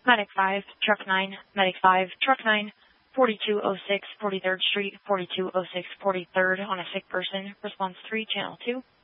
Medic 5, Truck 9, Medic 5, Truck 9, 4206 43rd Street, 4206 43rd on a sick person. Response 3, Channel 2.